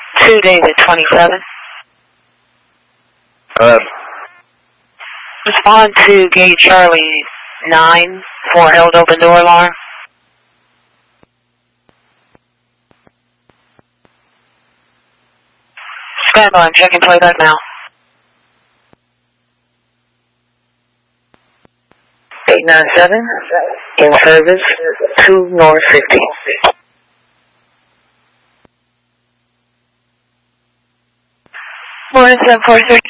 2 David 27. Respond to gate Charlie 9 for held open door alarm. Stand by, I'm checking playback now. 897, in service, 2 North 50. Morning 743.